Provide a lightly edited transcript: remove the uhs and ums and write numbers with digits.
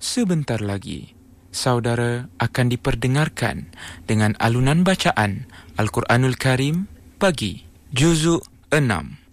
Sebentar lagi, saudara akan diperdengarkan dengan alunan bacaan Al-Quranul Karim bagi Juzuk 6.